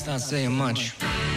That's not saying much.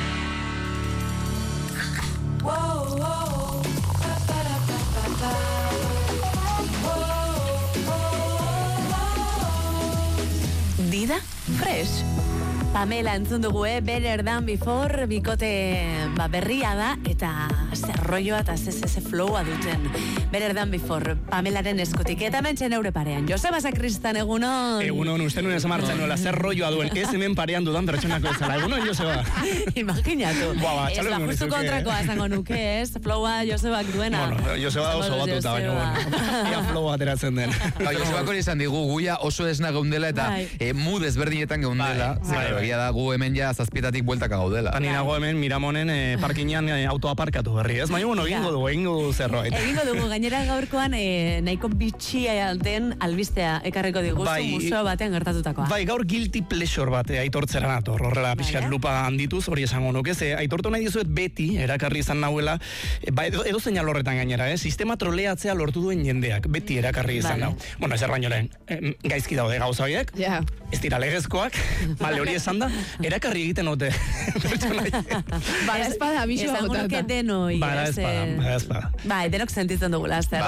Dida Fresh. Pamela entzun dugu, Better Than Before, bikote berria da, eta zer rolloa eta ze flowa duten. Better Than Before, Pamelaren eskutik. Eta mentxen eure parean. Joseba Sakristan, egunon. Egunon, uste nuen esamartzen nuela, zer rolloa duen. Ez hemen parean dudan pertsonako ezala. Egunon, Joseba. Imaginatu. Ez ba, justu kontrakoa zango nuke, ez? Flowa Josebak duena. Bueno, Joseba oso batuta, baina bueno. Ia flowa ateratzen den. Josebak hori izan digu, guia oso esna geundela eta mood ezberdinetan geundela. Egia da, gu hemen ja zazpietatik bueltaka gaudela. Ani nago hemen Miramonen parkinean autoa parkatu berri, ez? Baina, bueno, egingo du zerroet. Egingo dugu, gainera gaurkoan nahiko bitxia den albistea ekarriko diguzu museo batean gertatutakoa. Bai, gaur guilty pleasure bat aitortzera nator, horrela pixkat lupa handituz, hori esango nuke, aitortu nahi dizuet beti, erakarri izan nahuela, edo seinal horretan gainera, sistema troleatzea lortu duen jendeak, beti erakarri izan nau. Bueno, ezer baino lehen, gaizki daude gauza horiek, ez dira legezkoak, bale, hori esan da, erakarri egiten ote. Bada espada, abixo botata. Esango nuke denoi. Bada espada. Bai, denok sentitzen dugu laster.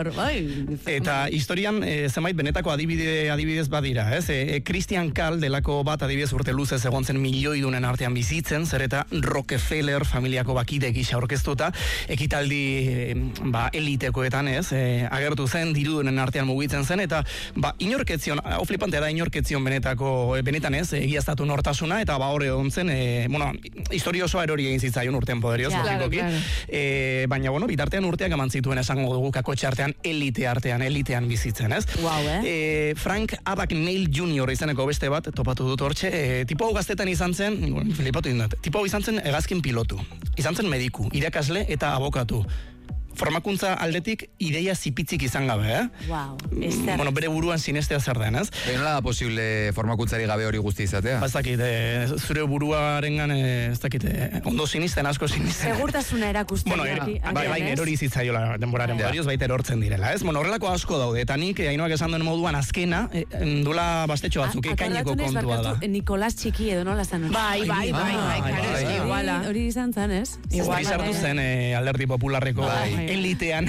Eta historian, zenbait benetako adibidez badira, ez? Christian Kal delako bat adibidez urte luzez egon zen milioidunen artean bizitzen, zer eta Rockefeller familiako bakide gisa orkestuta, ekitaldi elitekoetan, ez? Agertu zen, dirudunen artean mugitzen zen, eta inorketzion, flipante da inorketzion benetan ez, egiaztatu nortasuna, eta hori ontzen, historio osoa erori egin zitzaion urtean poderioz, logikoki. Baina, bitartean urteak eman zituen esango dugu kakotxe artean, elitean bizitzen, ez? Frank Abagnale Jr. izaneko beste bat, topatu dut hortxe, tipo hau gaztetan izan zen, tipo hau izan zen hegazkin pilotu, izan zen mediku, irakasle eta abokatu. Formakuntza aldetik ideia zipitzik izan gabe, bere buruan sinestea zer den, ez? Nola da posible formakuntzari gabe hori guzti izatea? Ez dakit, zure buruarengan, ez dakit, ondo sinisten, asko sinisten. Segurtasuna erakusten. Bai, erori zitzaiola denboraren barrioz, baita erortzen direla, ez? Horrelako asko daude, eta nik, Ainoak esan duen moduan azkena, dula bastetxo batzuk, ekaineko kontua da. Nikolas Txiki edo nola zan? Bai, hori izan zan, ez? Hori sartu zen Alderdi Popularreko elitean.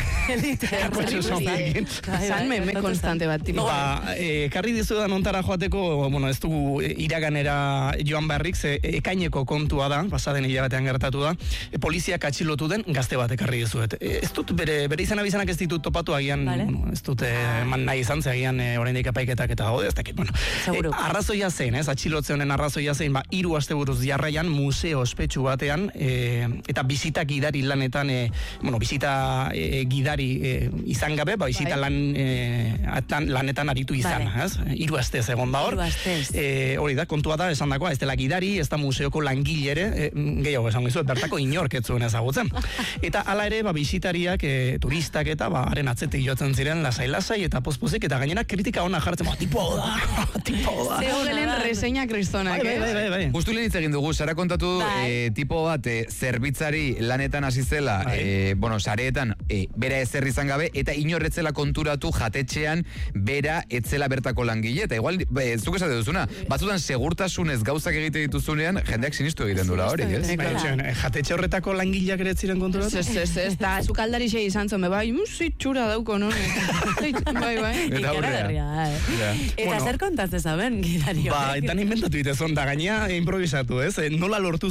Zan meme konstante bat. Karri dizudan ontara joateko, ez dugu iraganera joan beharrik, ekaineko kontua da, pasaden hilabatean gertatu da, poliziak atxilotu den gazte bat ekarri dizuet. Ez dut, bere izan abizanak ez ditut topatu, agian, ez dut eman nahi izan, agian oraindik epaiketak eta gaude, ez dakit, arrazoia zein, atxilotzen honen arrazoia zein, 3 asteburuz jarraian museo ospetsu batean, eta bisita gidari lanetan, bisita gidari izan gabe, bizita lanetan aritu izan, 3 astez egon da hor. Hori da, kontua da, esan dakoa, ez dela gidari, ez da museoko langilere, gehiago esan gizuet, bertako inork ez zuen ezagutzen. Eta hala ere, bisitariak, turistak eta, haren atzetik joatzen ziren, lasai, eta pospozik, eta gainera kritika ona jartzen, tipo da. Zeugelen reseña kristonak, Bai. Justu lehen hitz egin dugu, Sara kontatu tipo bat, zerbitzari lanetan hasi zela, sareetan, bera ezer izan gabe, eta inorretzela konturatu jatetxean bera etzela bertako langile, eta igual, zuk esate duzuna, batzutan segurtasunez gauzak egite dituzunean, jendeak sinistu egiten dura hori, ez? Jatetxe horretako langileak ere ziren konturatu? Ez, da, zukaldari xe izan zome, txura dauko, no? Bai. Eta zer kontatzen zaben, gidari hori? Eta inventatu ditezon, da gainea improvisatu, ez? Nola lortu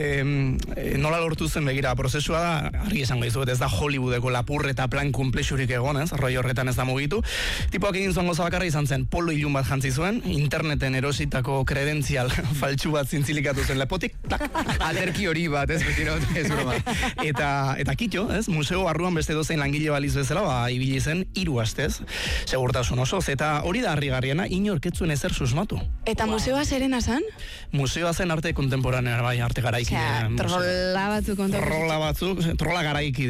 zuen begira, prozesua da, argi esango dizuet, ez da Hollywoodeko lapurreta plan kumplexurik egon, roi horretan ez da mugitu. Tipoak egin zuen goza bakarra izan zen, polo ilun bat jantzi zuen, interneten erositako kredentzial faltsu bat zintzilikatu zen lepotik, aderki hori bat, ez ez broma. Eta kitxo, museo barruan beste dozein langile baliz bezala, ibili zen 3 astez, segurtasun osoz, eta hori da harrigarriena, inorketzuen ezer susmatu. Eta museoa zerena zan? Museoa zen arte kontemporanea, bai, arte garaikidea. Trola batzuk trola garaikideak botatzen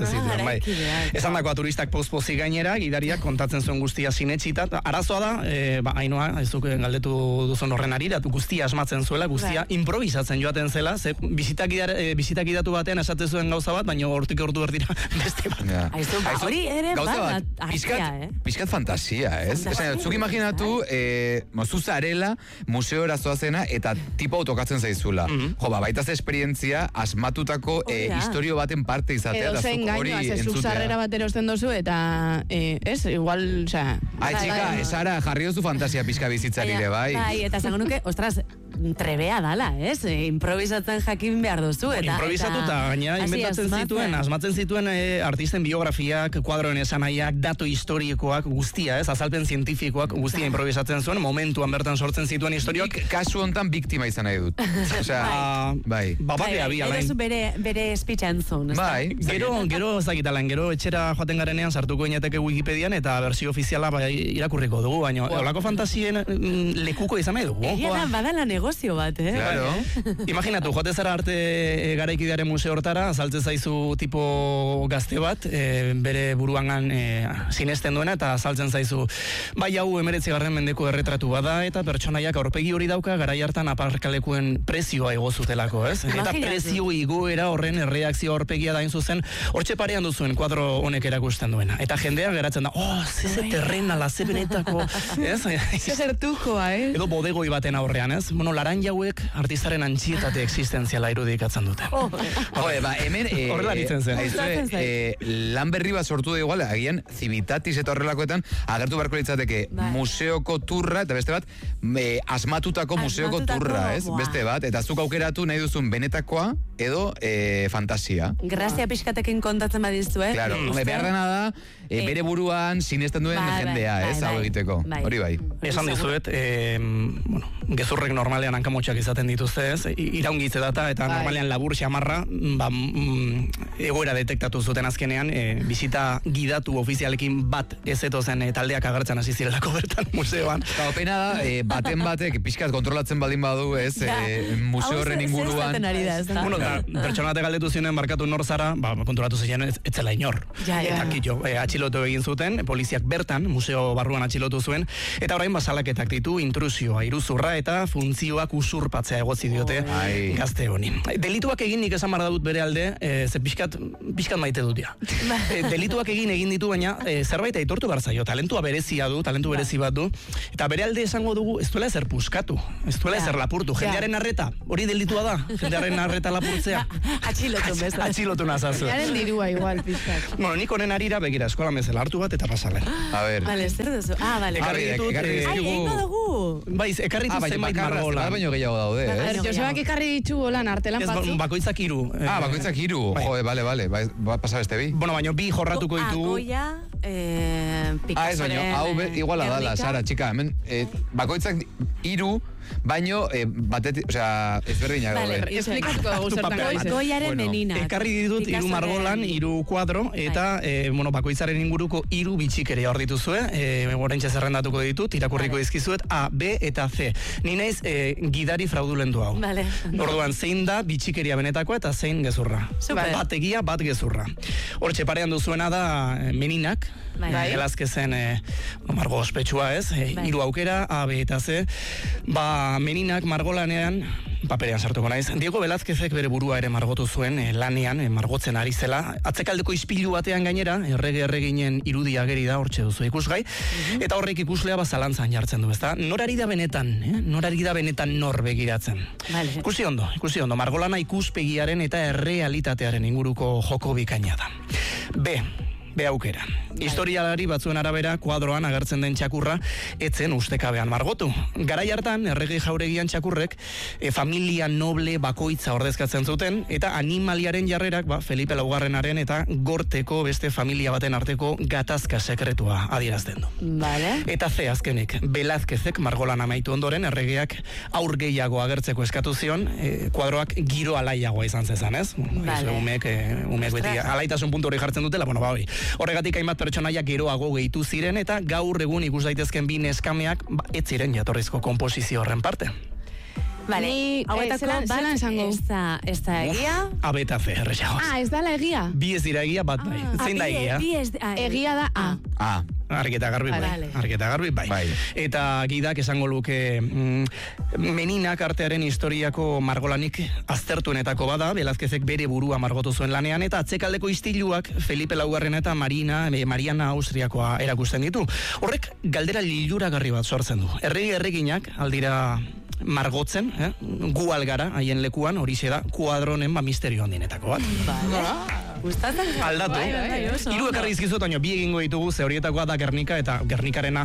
zituen, bai. Esan dakoa turistak pozpozi gainera, gidariak kontatzen zuen guztia sinetxita. Arazoa da, Ainhoa, ez duk galdetu duzun horren arira, guztia asmatzen zuela, guztia improvisatzen joaten zela, ze bizitak idatu batean esatzen zuen gauza bat, baina hortik ordu erdira beste bat. Hori ere bat, pizkat fantasia, ez? Zuk imaginatu, zu zarela, museora zoazena, eta tipo autokatzen zaizula. Jo, baita ze esperientzia, asmatutako historio baten parte izatea. Edo zein gainoa, zezuk zarrera bat erosten dozu, eta, ez, igual, osea... Ai, txika, esara, jarri dozu fantasia pizka bizitzari ere, bai? Bai, eta zango nuke, ostras, trebea dala, ez? Improvisatzen jakin behar duzu. Improvisatu eta gaina asmatzen zituen artisten biografiak, kuadroen esanaiak, datu historikoak, guztia, ez? Azalpen zientifikoak, guztia improvisatzen zuen, momentuan bertan sortzen zituen historioak. Kasu hontan biktima izan nahi dut. Osea, bai. Erozu bere espitza entzun. Bai. Gero ezagitalan, gero etxera joaten garenean sartuko inateke Wikipedian eta berzio ofiziala irakurriko dugu, baina olako fantasien lekuko izan nahi dugu. Egia badala negozio bat, Claro. Imaginatu, joate zara arte garaikidearen museo hortara, azaltze zaizu tipo gazte bat, bere buruangan sinesten duena, eta azaltzen zaizu, bai hau 19. mendeko erretratu bada, eta pertsonaiak aurpegi hori dauka, garai hartan aparkalekuen prezioa igozutelako, ez? Eta prezio igoera horren erreakzio aurpegia dain zuzen, hortxe parean duzuen kuadro honek erakusten duena. Eta jendea geratzen da, ze terrenala, ze benetako, ez? Ze zertukoa, Edo bodegoi baten aurrean, ez? Bueno, laranja hauek artistaren antxietate existenziala irudikatzen dute. Hemen... Horrela ditzen zen. Lan berri bat sortu da igual, agian, Civitatis eta horrelakoetan, agertu beharko litzateke museoko turra, eta beste bat, asmatutako museoko turra, ez? Beste bat, eta zuk aukeratu nahi duzun benetakoa, edo fantasia. Grazia pixkatekin kontatzen badizu, Claro, behar dena da, bere buruan sinesten duen jendea, ez? Hau egiteko. Hori bai. Esan dizuet, gezurrek normalean hankamotxak izaten dituzte, ez? Iraungitze data, eta normalean labur xamarra, egoera detektatu zuten azkenean, bisita gidatu ofizialekin bat ez etozen taldeak agertzen hasi zirelako bertan museoan. Eta opena da, baten batek pixkat kontrolatzen baldin badu, ez? Museo horren inguruan. Pertsona batek galdetu zionen markatu nor zara, kontrolatu ziren etzela inor. Eta kitxo, atxilotu egin zuten, poliziak bertan, museo barruan atxilotu zuen, eta orain basalaketak ditu, intrusioa, iruzurra eta funtzioak usurpatzea egotzi diote gazte honi. Delituak egin nik esan barra dut bere alde, ze pixkat maite dut ja. Delituak egin ditu, baina zerbait aitortu behar zaio, talentu berezi bat du, eta bere alde esango dugu, ez duela ezer puskatu, ez duela ezer lapurtu, jendearen arreta, hori delitua da, jendearen arreta lapurtzea. Atxilotu nazazu. Jaren dirua igual, pixkat. Bueno, nik honen arira begira eskola mezela hartu bat eta pasalen. A ver. Vale, zer duzu. Vale. Ekarri ditut zenbait margolan. Baino gehiago daude, ez? Josebak ekarri ditu holan artelan batzu. Bakoitzak 3. Bakoitzak 3. Jo, bale. Pasa beste bi. Bueno, baino 2 jorratuko ditugu. Goya, Picassoren... hau iguala dala, Sara, txika, hemen, bakoitzak 3, baino, batetik, osea, ezberdinak daude. Esplikatuko dugu zertan. Goiaren menina. Ekarri ditut 3 margolan, 3 kuadro, eta, bakoitzaren inguruko 3 bitxikeria hor dituzue, oraintxe zerrendatuko ditut, irakurriko dizkizuet, A, B eta C. Ni naiz gidari fraudulendu hau. Orduan, zein da bitxikeria benetakoa eta zein gezurra. Bat egia, bat gezurra. Hortxe parean duzuena da meninak, Velázquezen margo ospetsua, ez? 3 aukera, A, B eta C. Meninak margolanean, paperean sartuko naiz. Diego Velázquezek bere burua ere margotu zuen, lanean, margotzen ari zela. Atzekaldeko ispilu batean gainera, erreginen irudia ageri da, hortxe duzu ikusgai, eta horrek ikuslea zalantzan jartzen du, ezta? Norari da benetan nor begiratzen. Ikusi ondo, margolana ikuspegiaren eta errealitatearen inguruko joko bikaina da. B aukera. Historialari batzuen arabera kuadroan agertzen den txakurra etzen ustekabean margotu. Garai hartan errege jauregian txakurrek familia noble bakoitza ordezkatzen zuten eta animaliaren jarrerak Felipe Laugarrenaren eta Gorteko beste familia baten arteko gatazka sekretua adierazten du. Eta C azkenik, Velázquezek margolan amaitu ondoren erregeak aur gehiago agertzeko eskatu zion, kuadroak giro alaiagoa izan zezan, ez? Umeek beti alaitasun puntu hori jartzen dutela, hori. Horregatik hainbat pertsonaia geroago gehitu ziren eta gaur egun ikus daitezken 2 neskameak ez ziren jatorrizko konposizio horren parte. Vale, hauetako zelan esango? Ez da egia. A, B eta C, erresagoz. Ez da la egia? Bi ez dira egia, bat bai. Zein da egia? Egia da A. A. Argeta garbi bai. Vale. Argeta garbi bai. Bai. Eta gidak esango luke Meninak artearen historiako margolanik aztertuenetako bada, Velázquezek bere burua margotu zuen lanean, eta atzekaldeko istiluak Felipe Laugarren eta Mariana Austriakoa erakusten ditu. Horrek galdera liluragarri bat sortzen du. Erreginak aldira margotzen, gu algara, haien lekuan, horixe da, kuadronen misterio handinetako bat. Gustatzen Aldatu. Hiru ekarri izkizut, baina bi egingo ditugu, ze horietakoa da Gernika, eta Gernikarena...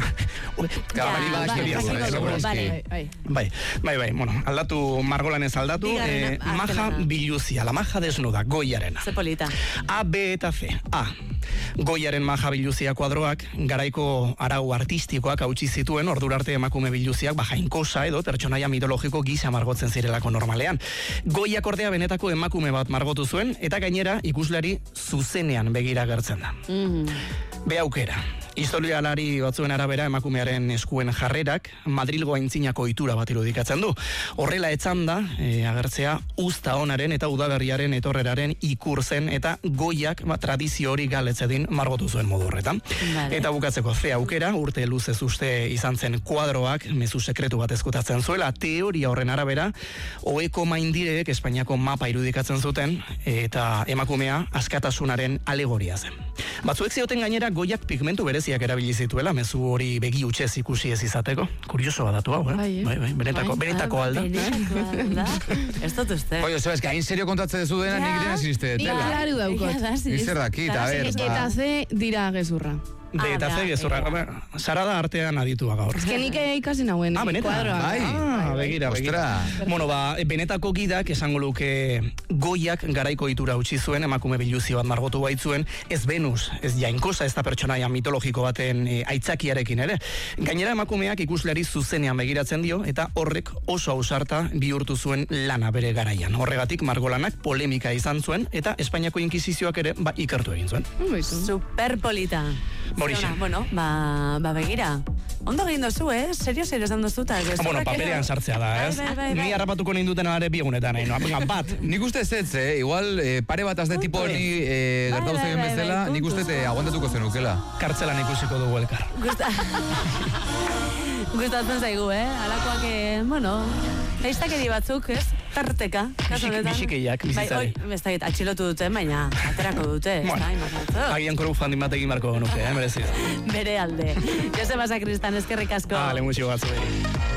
Bai, bueno, aldatu, margolanez aldatu, maja biluzia, la maja desnuda, goiarena. Ze polita. A, B eta C. A. Goiaren maja biluzia kuadroak, garaiko arau artistikoak hautsi zituen, ordurarte emakume biluziak, jainkosa edo pertsonaia mitologiko gisa margotzen zirelako normalean. Goiak ordea benetako emakume bat margotu zuen, eta gainera ikusleari zuzenean begira agertzen da. Be aukera. Historialari batzuen arabera emakumearen eskuen jarrerak Madrilgo aintzinako ohitura bat irudikatzen du. Horrela etzan da, agertzea usta onaren eta udaberriaren etorreraren ikur zen eta goiak tradizio hori galetzedin margotu zuen modu horretan. Vale. Eta bukatzeko ze aukera, urte luzez uste izan zen kuadroak, mezu sekretu bat eskutatzen zuela, teoria horren arabera, oheko maindireek Espainiako mapa irudikatzen zuten, eta emakumea askatasunaren alegoria zen. Batzuek zioten gainera goiak pigmentu bereziak erabili zituela, mezu hori begi utxez ikusi ez izateko. Kurioso badatu hau, Bai, benetako alda. Ez dut uste. Oio, ez que hain serio kontatzen dezu dena nik dena zizte detela. Claro daukot. Izer dakit, a ver. Eta ze dira gezurra. De eta ze gezurra. Sara da artean aditua gaur. Ez que nik ikasi nauen. Benetan. Begira. Bueno, benetako gidak esango luke goiak garaiko itura utzi zuen, emakume biluzio bat margotu baitzuen, ez Venus, ez jainkosa, ez da pertsonaia mitologiko baten aitzakiarekin ere. Gainera emakumeak ikusleari zuzenean begiratzen dio, eta horrek oso ausarta bihurtu zuen lana bere garaian. Horregatik margolanak polemika izan zuen, eta Espainiako inkisizioak ere ikertu egin zuen. Superpolita. Bueno, begira. Ondo egin dozu, Serio esan dozu. Bueno, papelean sartzea da, ez? Ni harrapatuko ninduten are biegunetan, bat. Nik uste ez, igual pare bat azde tipo honi gertatu zegoen bezala, nik uste aguantatuko zenukela. Kartzelan ikusiko dugu elkar. Gustatzen zaigu, alakoak, bueno, eiztakeri batzuk, ez? Tarteka. Bisikeiak, bizitzari. Atxilotu dute, baina aterako dute. Agian crowdfunding bat egin marko nuke, merezi. Bere alde. Joseba Sakristan, eskerrik asko. Musio batzu.